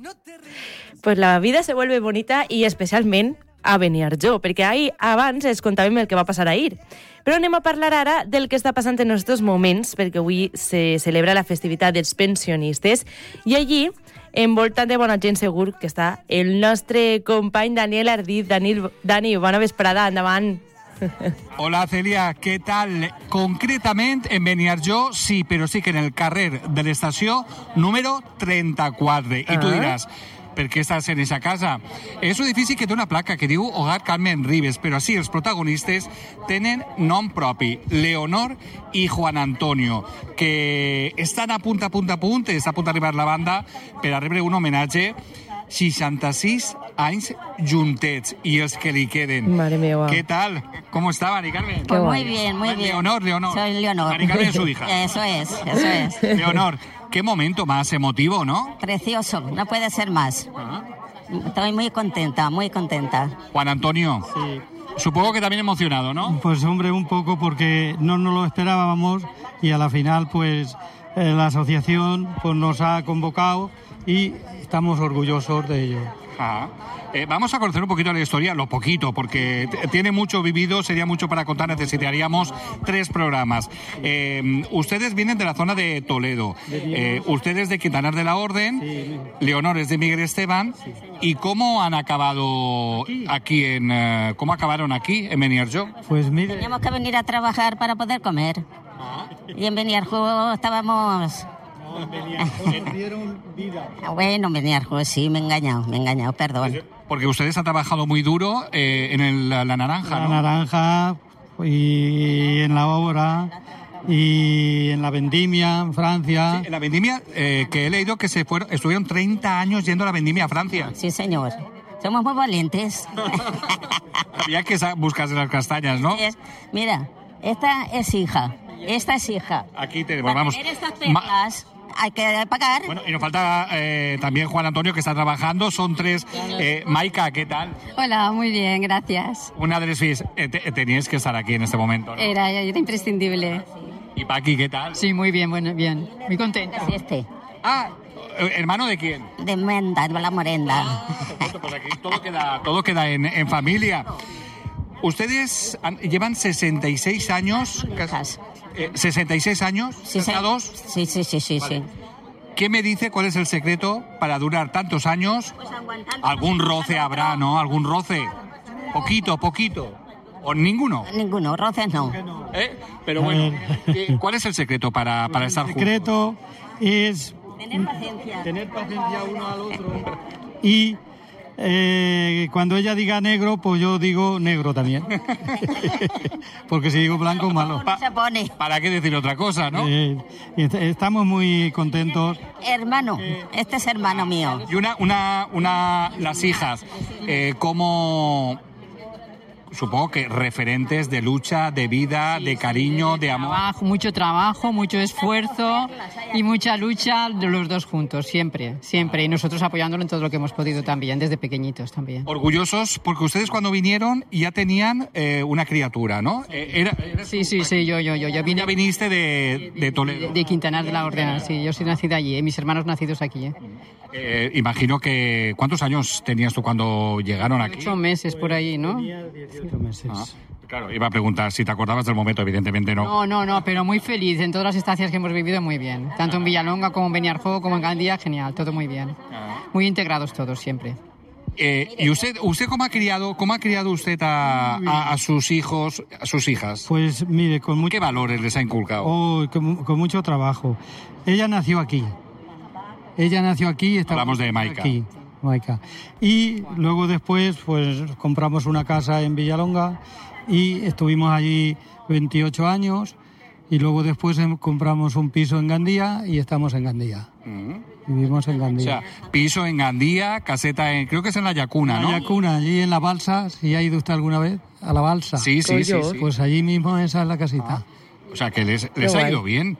Pues la vida se vuelve bonita i especialment a Beniarjó, perquè ahir abans es contàvem el que va passar ahir. Però anem a parlar ara del que està passant en aquests moments, perquè avui se celebra la festivitat dels pensionistes, i allí, envoltant de bona gent segur, que està el nostre company Daniel Ardit. Dani, bona vesprada, endavant. Hola Celia, ¿qué tal? Concretamente en Beniarjó, sí, pero sí que en el carrer de l'estació número 34. I tu diràs, per què estàs en aquesta casa? És un edifici que té una placa que diu Hogar Carmen Ribes, però així els protagonistes tenen nom propi, Leonor i Juan Antonio, que estan a punt, està a punt d'arribar la banda per a rebre un homenatge 66 anys juntets y els que li queden. Madre mía. ¿Qué tal? ¿Cómo está, Mari Carmen? Pues muy bien, muy bien. Leonor. Soy Leonor. Mari Carmen es su hija. Eso es. Leonor, qué momento más emotivo, ¿no? Precioso, no puede ser más. Estoy muy contenta, muy contenta. Juan Antonio. Sí. Supongo que también emocionado, ¿no? Pues hombre, un poco porque no nos lo esperábamos y a la final pues la asociación pues nos ha convocado y estamos orgullosos de ello. Vamos a conocer un poquito la historia, lo poquito, porque tiene mucho vivido, sería mucho para contar, necesitaríamos 3 programas. Ustedes vienen de la zona de Toledo, ustedes de Quintanar de la Orden, sí. Leonor es de Miguel Esteban, sí. ¿Y cómo han acabado aquí cómo acabaron aquí en Beniarjó? Pues mire, teníamos que venir a trabajar para poder comer. Y en Beniarjó estábamos... nos dieron vida. Bueno, en Beniarjó, sí, me he engañado, perdón. Porque ustedes han trabajado muy duro en la naranja, ¿no? La naranja y en la obra y en la vendimia en Francia. Sí, en la vendimia, que he leído que estuvieron 30 años yendo a la vendimia a Francia. Sí, señor. Somos muy valientes. Había que buscarse las castañas, ¿no? Mira, esta es hija. Aquí tenemos, vamos. Para tener estas perlas hay que pagar. Bueno, y nos falta también Juan Antonio, que está trabajando. Son 3. Maika, ¿qué tal? Hola, muy bien, gracias. Una de las filles. Teníais que estar aquí en este momento, ¿no? Era imprescindible. ¿Y Paqui, qué tal? Sí, muy bien, bien. Muy contenta. ¿Hermano de quién? De Menda, de la Morenda. Pues aquí todo queda en familia. Ustedes llevan 66 años... 66 años casados. Sí. Vale. ¿Qué me dice cuál es el secreto para durar tantos años? Pues aguantando. Algún roce habrá, ¿no? Algún roce. Poquito. ¿O ninguno? Ninguno, roces no. Pero bueno, ¿cuál es el secreto para estar juntos? El secreto es Tener paciencia uno al otro. Y cuando ella diga negro, pues yo digo negro también. Porque si digo blanco, malo. Se pone. ¿Para qué decir otra cosa, no? Estamos muy contentos. Hermano, este es hermano mío. Y las hijas, como... Supongo que referentes de lucha, de vida, de cariño, de amor. Mucho trabajo, mucho esfuerzo y mucha lucha de los dos juntos, siempre. Y nosotros apoyándolo en todo lo que hemos podido también, desde pequeñitos también. Orgullosos, porque ustedes cuando vinieron ya tenían una criatura, ¿no? Sí, yo vine. Ya viniste de Toledo. De Quintanar de la Orden, sí, yo soy nacida allí, mis hermanos nacidos aquí. Imagino que... ¿Cuántos años tenías tú cuando llegaron aquí? 8 meses por ahí, ¿no? 18 meses. Claro, iba a preguntar si te acordabas del momento, evidentemente no. No, pero muy feliz. En todas las estancias que hemos vivido, muy bien. Tanto en Villalonga como en Beniarjó, como en Gandía, genial, todo muy bien. Muy integrados todos, siempre. ¿Y usted cómo ha criado usted a sus hijos, a sus hijas? Pues mire, ¿Qué valores les ha inculcado? Con mucho trabajo. Ella nació aquí. Hablamos de Maika. Aquí, Maika. Y luego después, pues compramos una casa en Villalonga y estuvimos allí 28 años. Y luego después compramos un piso en Gandía y estamos en Gandía. Vivimos en Gandía. O sea, piso en Gandía, caseta creo que es en la Yacuna, ¿no? La Yacuna, allí en la Balsa. ¿Si ha ido usted alguna vez a la Balsa? Sí. Pues allí mismo esa es la casita. O sea, que les ha ido bien.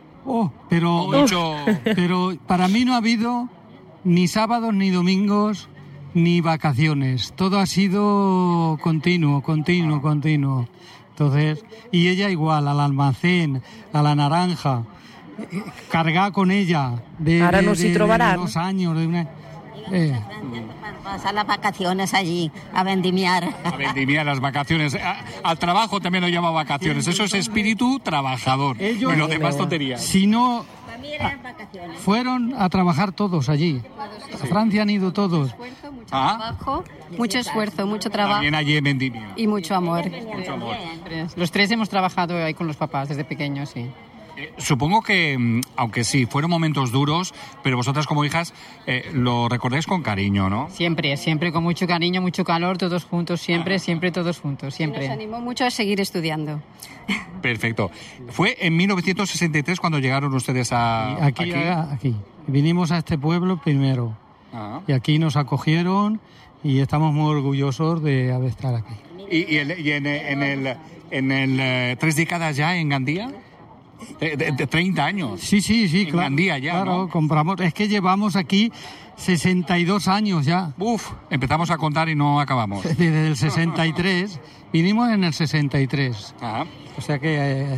Pero para mí no ha habido ni sábados, ni domingos, ni vacaciones. Todo ha sido continuo. Entonces, y ella igual, al almacén, a la naranja, cargar con ella de 2 años. Pasar las vacaciones allí, a vendimiar. A vendimiar las vacaciones. Al trabajo también lo llama vacaciones. Eso es espíritu trabajador. Y lo demás tonterías. Si no, fueron a trabajar todos allí. A Francia han ido todos. Trabajo, mucho esfuerzo, mucho trabajo. También allí en vendimia. Y mucho amor. Los tres hemos trabajado ahí con los papás desde pequeños, sí. Supongo que, aunque sí, fueron momentos duros, pero vosotras como hijas lo recordáis con cariño, ¿no? Siempre, siempre con mucho cariño, mucho calor, todos juntos, siempre todos juntos, siempre. Nos animó mucho a seguir estudiando. Perfecto. Fue en 1963 cuando llegaron ustedes aquí. Aquí. Vinimos a este pueblo primero. Y aquí nos acogieron y estamos muy orgullosos de haber estado aquí. ¿Y en el 3 décadas ya en Gandía? De 30 años. Sí, en claro. Gandía ya, claro, ¿no? Compramos. Es que llevamos aquí 62 años ya. Empezamos a contar y no acabamos. Desde el 63. Vinimos en el 63. Ajá. O sea que...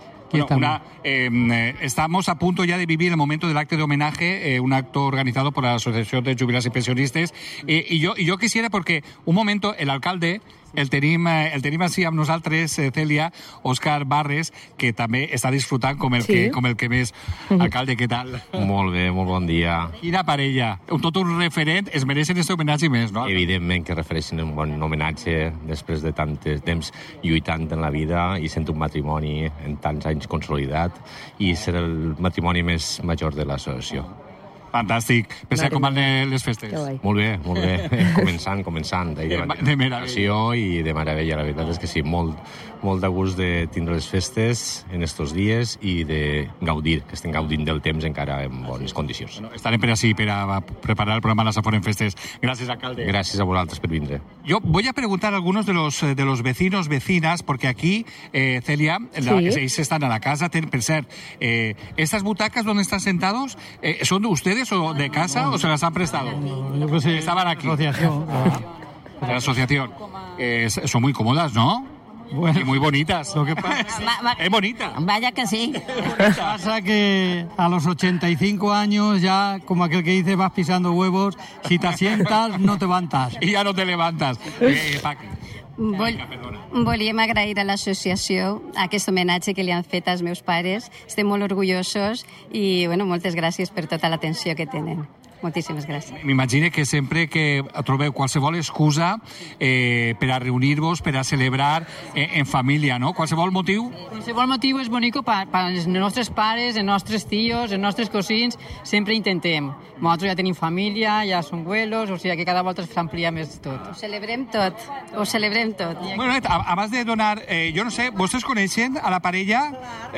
estamos a punto ya de vivir el momento del acto de homenaje, un acto organizado por la Asociación de Jubilats y Pensionistes. Y yo quisiera, porque un momento el alcalde el tenim així amb nosaltres, Cèlia, Òscar Barres, que també està disfrutant com el que més. Alcalde, què tal? Molt bé, molt bon dia. Quina parella, tot un referent, es mereixen aquest homenatge i més, no? Evidentment que refereixen un bon homenatge després de tant temps lluitant en la vida i sent un matrimoni en tants anys consolidat i ser el matrimoni més major de l'associació. Fantàstic. Penseu com van les festes? Molt bé. Començant. De meravella. I de meravella. La veritat és que sí, molt de gust de tindre les festes en estos dies i de gaudir, que estem gaudint del temps encara en bones condicions. Bueno, estarem per així, per a preparar el programa Las Aforen Festes. Gràcies, alcalde. Gràcies a vosaltres per vindre. Yo voy a preguntar a algunos de los vecinos, vecinas, porque aquí, Celia, ells están a la casa. Per cert, ¿estas butacas donde están sentados son de ustedes o de casa o se las han prestado? Estaban aquí. Asociación. De la asociación. Son muy cómodas, ¿no? Bueno, y muy bonitas. Lo que pasa es bonita. Vaya que sí. Pasa que a los 85 años ya, como aquel que dice, vas pisando huevos, si te asientas no te levantas. Y ya no te levantas. Paqui. Volíem agrair a l'associació aquest homenatge que li han fet als meus pares. Estem molt orgullosos i moltes gràcies per tota l'atenció que tenen. Moltíssimes gràcies. M'imagino que sempre que trobeu qualsevol excusa per a reunir-vos, per a celebrar en família, ¿no? Qualsevol motiu? Qualsevol motiu és bonic per als nostres pares, els nostres tios, els nostres cosins, sempre intentem. Nosaltres ja tenim família, ja som abuelos, o sigui que cada volta s'amplia més tot. Ho celebrem tot. Bueno, abans de donar, jo no sé, vostès coneixen a la parella?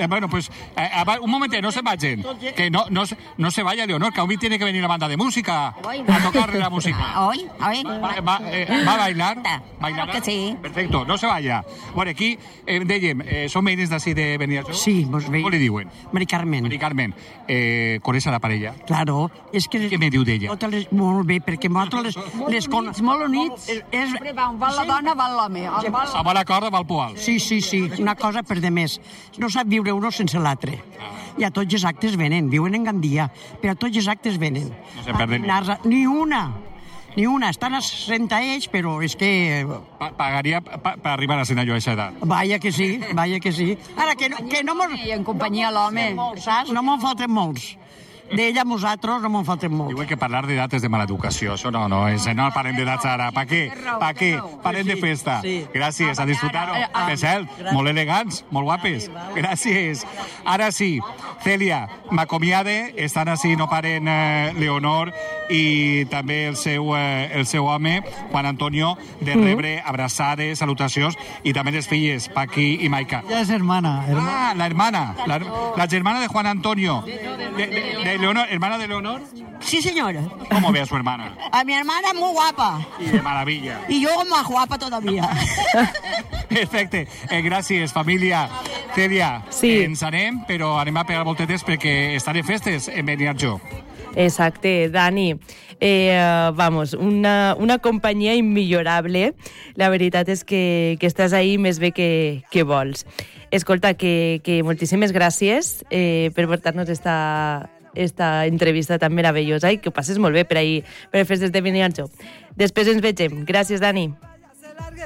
Un momentet, no se vagin. Que no se vaya, Leonor, que avui tiene que venir la banda de música a tocarle la música. Hoy. ¿Va a bailar? Claro que sí. Perfecto, no se vaya. Bueno, aquí dèiem, són veïnes d'ací de Beniarjó? Sí, mos veiem. Com li diuen? Mari Carmen. Mari Carmen. Coneix a la parella? Claro. És que què me diu d'ella? Molt bé, perquè nosaltres les coneixem molt units. Val la dona, val l'home. A bona corda, val poal. Sí. Una cosa per de més. No sap viure uno sense l'altre. I a tots els actes venen. Viuen en Gandia, però a tots els actes venen. No se perden ni una. Estan a 60 ells, però és que... Pagaria per arribar a ser allò a aquesta edat. Vaya que sí. Ara, que no mos... I en companyia l'home. Saps? No me'n falten molts. D'ella, nosaltres, no me'n falten molts. Diuen que parlar d'edat és de mala educació. Això no parlem d'edats ara. Pa què? Parlem de festa. Gràcies, a disfrutar-ho. Per cert, molt elegants, molt guapes. Gràcies. Ara sí, Cèlia, m'acomiade. Estan així, no paren Leonor i també el seu home, Juan Antonio, de rebre abraçades, salutacions, i també les filles, Paqui i Maica. Ella es hermana. Ah, la hermana. La germana de Juan Antonio. De Leonor, ¿hermana de Leonor? Sí, señora. ¿Cómo ve a su hermana? A mi hermana es muy guapa. Y de maravilla. Y yo más guapa todavía. Perfecte. Gràcies, família. Cèlia, ens anem, però anem a pegar voltetes perquè estaré festes en Beniarjó. Exacte, Dani. Vamos, una companyia immillorable. La veritat és que estàs ahí més bé que vols. Escolta, que moltíssimes gràcies per portar-nos esta entrevista tan meravellosa i que ho passes molt bé per ahir, per les festes de Beniarjó. Després ens vegem. Gràcies, Dani.